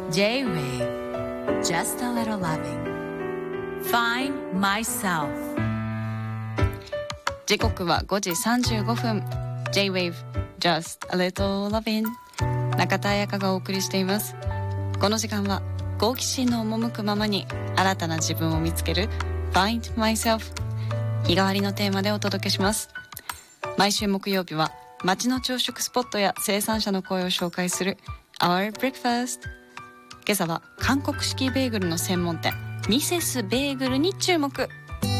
J-Wave Just a little loving Find myself 時刻は5時35分 J-Wave Just a little loving 中田彩香がお送りしています。この時間は好奇心の赴くままに新たな自分を見つける Find myself 日替わりのテーマでお届けします。毎週木曜日は街の朝食スポットや生産者の声を紹介する Our Breakfast。 今朝は韓国式ベーグルの専門店ミセスベーグルに注目。ベ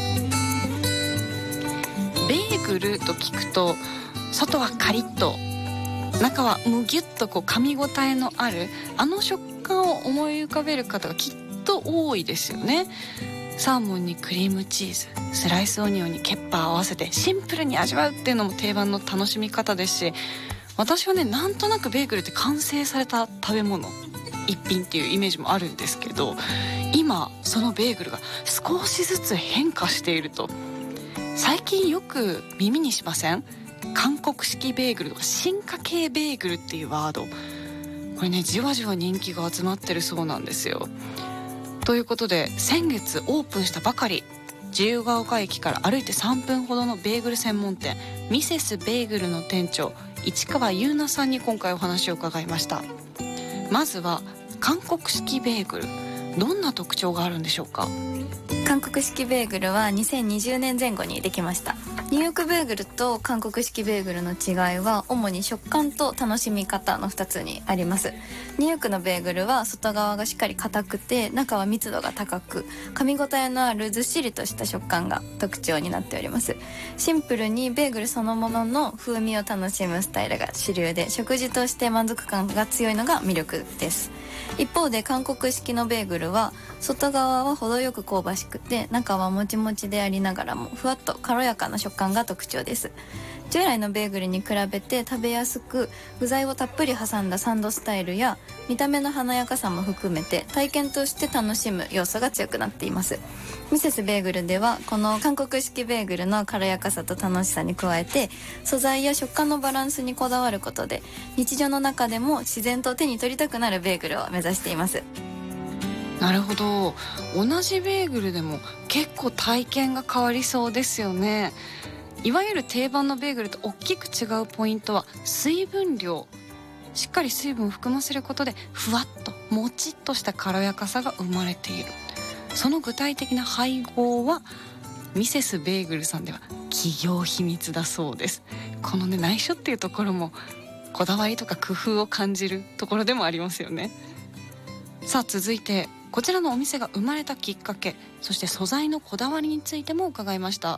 ーグルと聞くと外はカリッと中はむぎゅっと噛み応えのあるあの食感を思い浮かべる方がきっと多いですよね。サーモンにクリームチーズ、スライスオニオンにケッパーを合わせてシンプルに味わうっていうのも定番の楽しみ方ですし、私はねなんとなくベーグルって完成された食べ物一品っていうイメージもあるんですけど、今そのベーグルが少しずつ変化していると最近よく耳にしません？韓国式ベーグルとか進化系ベーグルっていうワード、これねじわじわ人気が集まってるそうなんですよ。ということで先月オープンしたばかり、自由が丘駅から歩いて3分ほどのベーグル専門店ミセスベーグルの店長市川優奈さんに今回お話を伺いました。まずは韓国式ベーグル、どんな特徴があるんでしょうか？ 韓国式ベーグルは2020年前後にできました。ニューヨークベーグルと韓国式ベーグルの違いは主に食感と楽しみ方の2つにあります。ニューヨークのベーグルは外側がしっかり硬くて中は密度が高く噛み応えのあるずっしりとした食感が特徴になっております。シンプルにベーグルそのものの風味を楽しむスタイルが主流で、食事として満足感が強いのが魅力です。一方で韓国式のベーグルは外側は程よく香ばしくて中はもちもちでありながらもふわっと軽やかな食感が特徴です。従来のベーグルに比べて食べやすく具材をたっぷり挟んだサンドスタイルや見た目の華やかさも含めて体験として楽しむ要素が強くなっています。ミセスベーグルではこの韓国式ベーグルの軽やかさと楽しさに加えて素材や食感のバランスにこだわることで日常の中でも自然と手に取りたくなるベーグルを目指しています。 なるほど、同じベーグルでも結構体験が変わりそうですよね。いわゆる定番のベーグルと大きく違うポイントは水分量。しっかり水分を含ませることでふわっともちっとした軽やかさが生まれている。その具体的な配合はミセスベーグルさんでは企業秘密だそうです。このね内緒っていうところもこだわりとか工夫を感じるところでもありますよね。さあ続いてこちらのお店が生まれたきっかけ、そして素材のこだわりについても伺いました。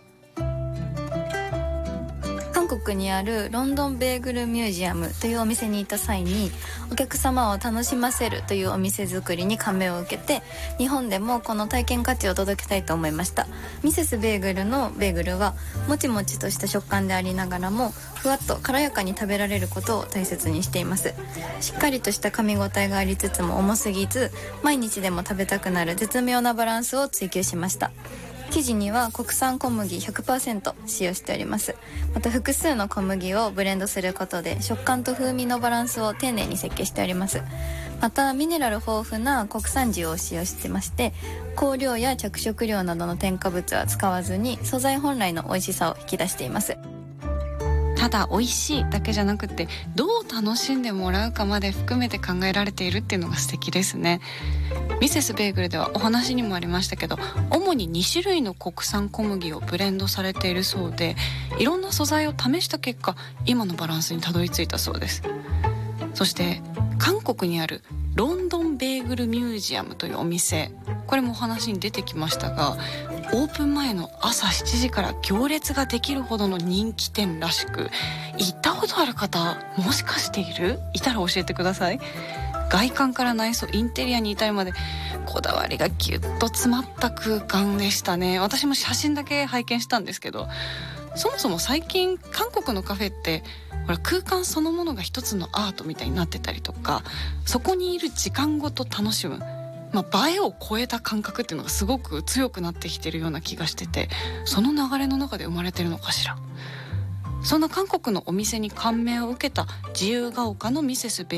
韓国にあるロンドンベーグルミュージアムというお店に行った際にお客様を楽しませるというお店作りに感銘を受けて日本でもこの体験価値を届けたいと思いました。ミセスベーグルのベーグルはもちもちとした食感でありながらもふわっと軽やかに食べられることを大切にしています。しっかりとした噛み応えがありつつも重すぎず毎日でも食べたくなる絶妙なバランスを追求しました。生地には国産小麦 100% 使用しております。また複数の小麦をブレンドすることで食感と風味のバランスを丁寧に設計しております。またミネラル豊富な国産塩を使用してまして香料や着色料などの添加物は使わずに素材本来の美味しさを引き出しています。 ただ美味しいだけじゃなくてどう楽しんでもらうかまで含めて考えられているっていうのが素敵ですね。ミセスベーグルではお話にもありましたけど主に2種類の国産小麦をブレンドされているそうでいろんな素材を試した結果今のバランスにたどり着いたそうです。そして韓国にあるロンドンベーグルミュージアムというお店、これもお話に出てきましたがオープン前の朝7時から行列ができるほどの人気店らしく、行ったことある方もしかしていたら教えてください。外観から内装インテリアに至るまでこだわりがギュッと詰まった空間でしたね。私も写真だけ拝見したんですけど、そもそも最近韓国のカフェってほら空間そのものが一つのアートみたいになってたりとかそこにいる時間ごと楽しむ、映えを超えた感覚っていうのがすごく強くなってきてるような気がしてて、その流れの中で生まれてるのかしら。そんな韓国のお店に感銘を受けた自由が丘のミセス